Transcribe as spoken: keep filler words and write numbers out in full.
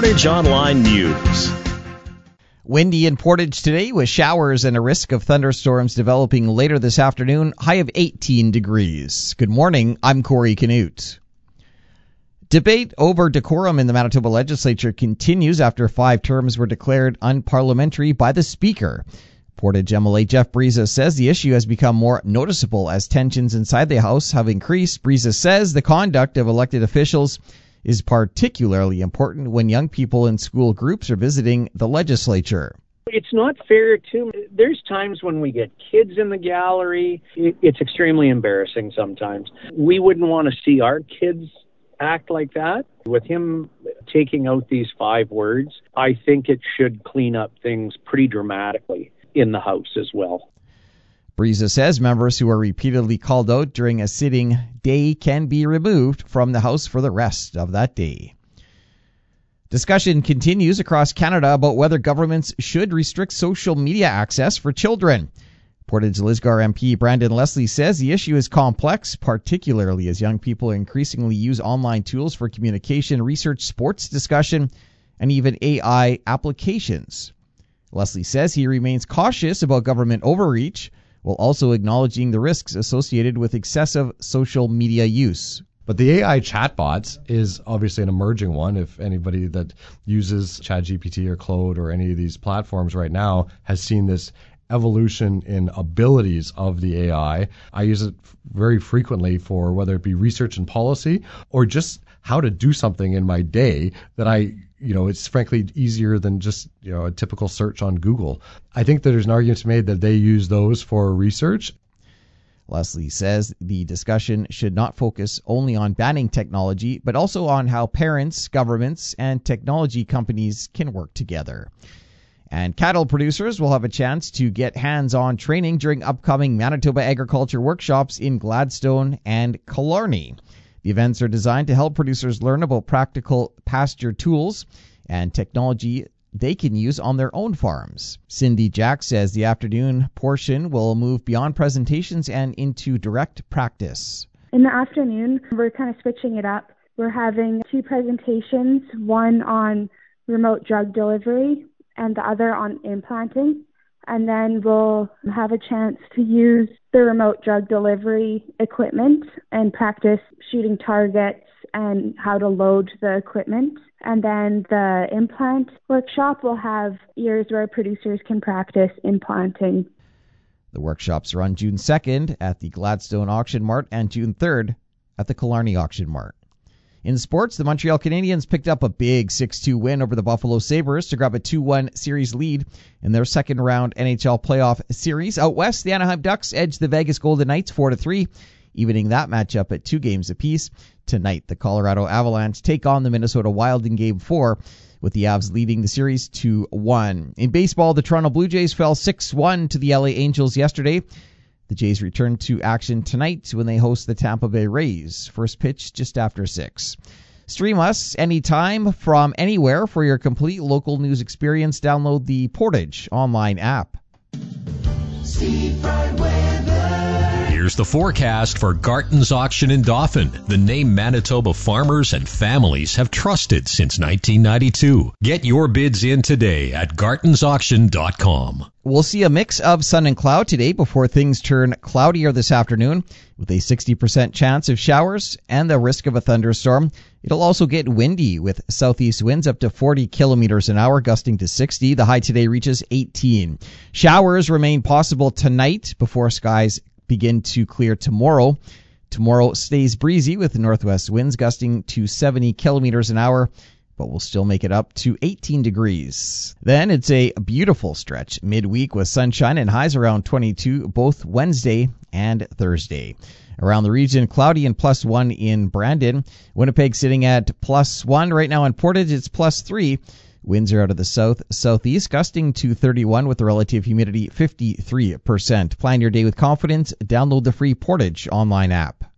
Portage Online News. Windy in Portage today with showers and a risk of thunderstorms developing later this afternoon. High of eighteen degrees. Good morning. I'm Corey Canute. Debate over decorum in the Manitoba legislature continues after five terms were declared unparliamentary by the Speaker. Portage M L A Jeff Briza says the issue has become more noticeable as tensions inside the House have increased. Briza says the conduct of elected officials is particularly important when young people in school groups are visiting the legislature. It's not fair to, there's times when we get kids in the gallery. It's extremely embarrassing sometimes. We wouldn't want to see our kids act like that. With him taking out these five words, I think it should clean up things pretty dramatically in the House as well. Briza says members who are repeatedly called out during a sitting day can be removed from the House for the rest of that day. Discussion continues across Canada about whether governments should restrict social media access for children. Portage Lisgar M P Brandon Leslie says the issue is complex, particularly as young people increasingly use online tools for communication, research, sports discussion, and even A I applications. Leslie says he remains cautious about government overreach, while also acknowledging the risks associated with excessive social media use. But the A I chatbots is obviously an emerging one. If anybody that uses ChatGPT or Claude or any of these platforms right now has seen this evolution in abilities of the A I. I use it very frequently for whether it be research and policy or just how to do something in my day that I, you know, it's frankly easier than just, you know, a typical search on Google. I think that there's an argument made that they use those for research. Leslie says the discussion should not focus only on banning technology, but also on how parents, governments, and technology companies can work together. And cattle producers will have a chance to get hands-on training during upcoming Manitoba Agriculture Workshops in Gladstone and Killarney. The events are designed to help producers learn about practical pasture tools and technology they can use on their own farms. Cindy Jack says the afternoon portion will move beyond presentations and into direct practice. In the afternoon, we're kind of switching it up. We're having two presentations, one on remote drug delivery and the other on implanting. And then we'll have a chance to use the remote drug delivery equipment and practice shooting targets and how to load the equipment. And then the implant workshop will have years where producers can practice implanting. The workshops are on June second at the Gladstone Auction Mart and June third at the Killarney Auction Mart. In sports, the Montreal Canadiens picked up a big six two win over the Buffalo Sabres to grab a two one series lead in their second-round N H L playoff series. Out west, the Anaheim Ducks edged the Vegas Golden Knights four to three, evening that matchup at two games apiece. Tonight, the Colorado Avalanche take on the Minnesota Wild in Game four, with the Avs leading the series two one. In baseball, the Toronto Blue Jays fell six one to the L A Angels yesterday. The Jays return to action tonight when they host the Tampa Bay Rays. First pitch just after six. Stream us anytime from anywhere for your complete local news experience. Download the Portage online app. Seafront weather. Here's the forecast for Garton's Auction in Dauphin, the name Manitoba farmers and families have trusted since nineteen ninety-two. Get your bids in today at gartons auction dot com. We'll see a mix of sun and cloud today before things turn cloudier this afternoon with a sixty percent chance of showers and the risk of a thunderstorm. It'll also get windy with southeast winds up to forty kilometers an hour, gusting to sixty. The high today reaches eighteen. Showers remain possible tonight before skies begin to clear tomorrow. Tomorrow stays breezy with northwest winds gusting to seventy kilometers an hour, but we'll still make it up to eighteen degrees. Then it's a beautiful stretch midweek with sunshine and highs around twenty-two both Wednesday and Thursday. Around the region, cloudy and plus one in Brandon. Winnipeg sitting at plus one. Right now in Portage, it's plus three. Winds are out of the south, southeast, gusting to thirty-one with the relative humidity fifty-three percent. Plan your day with confidence. Download the free Portage online app.